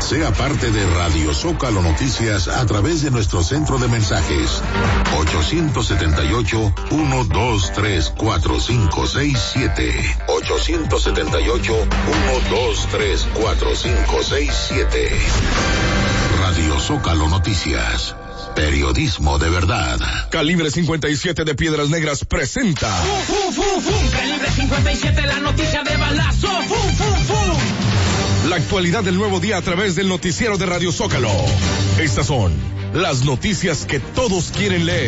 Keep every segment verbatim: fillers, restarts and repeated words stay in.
Sea parte de Radio Zócalo Noticias a través de nuestro centro de mensajes ocho siete ocho, uno dos tres, cuatro cinco seis siete. ocho siete ocho, uno dos tres, cuatro cinco seis siete. Radio Zócalo Noticias. Periodismo de verdad. Calibre cincuenta y siete de Piedras Negras presenta. ¡Fum, fum, fum, fum! Calibre cincuenta y siete, la noticia de balazo. ¡Fum, fum, fum! La actualidad del nuevo día a través del noticiero de Radio Zócalo. Estas son las noticias que todos quieren leer.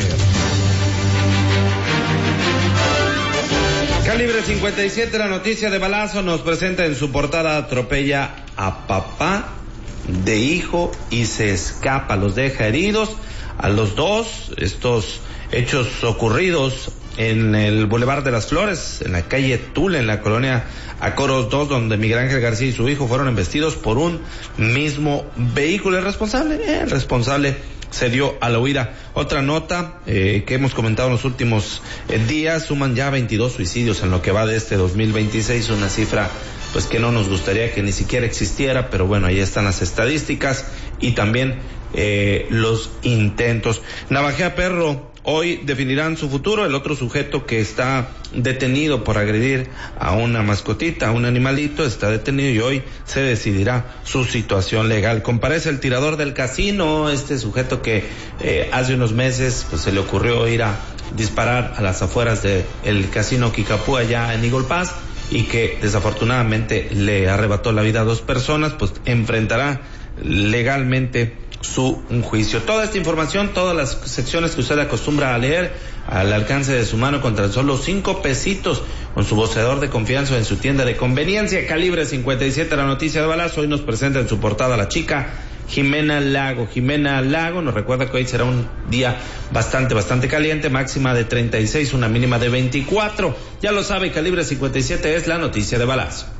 Calibre cincuenta y siete, la noticia de balazo, nos presenta en su portada: atropella a papá de hijo y se escapa, los deja heridos a los dos. Estos hechos ocurridos en el Boulevard de las Flores, en la calle Tula, en la colonia Acoros dos, donde Miguel Ángel García y su hijo fueron embestidos por un mismo vehículo. El responsable, eh, el responsable se dio a la huida. Otra nota eh, que hemos comentado en los últimos eh, días: suman ya veintidós suicidios en lo que va de este dos mil veintiséis, una cifra pues que no nos gustaría que ni siquiera existiera, pero bueno, ahí están las estadísticas y también eh, los intentos. Navajea perro, hoy definirán su futuro. El otro sujeto que está detenido por agredir a una mascotita, a un animalito, está detenido y hoy se decidirá su situación legal. Comparece el tirador del casino, este sujeto que eh, hace unos meses pues se le ocurrió ir a disparar a las afueras del casino Kikapú allá en Eagle Pass, y que desafortunadamente le arrebató la vida a dos personas, pues enfrentará legalmente su un juicio. Toda esta información, todas las secciones que usted acostumbra a leer, al alcance de su mano con tan solo cinco pesitos, con su voceador de confianza en su tienda de conveniencia. Calibre cincuenta y siete, la noticia de balazo, hoy nos presenta en su portada la chica Jimena Lago. Jimena Lago nos recuerda que hoy será un día bastante, bastante caliente, máxima de treinta y seis, una mínima de veinticuatro. Ya lo sabe, Calibre cincuenta y siete es la noticia de balazo.